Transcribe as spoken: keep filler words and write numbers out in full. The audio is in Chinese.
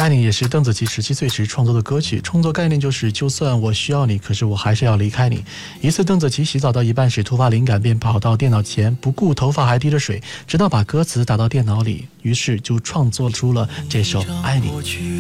爱你也是邓紫棋十七岁时创作的歌曲，创作概念就是就算我需要你，可是我还是要离开你。一次邓紫棋洗澡到一半时突发灵感，便跑到电脑前，不顾头发还滴着水，直到把歌词打到电脑里，于是就创作出了这首《爱你》。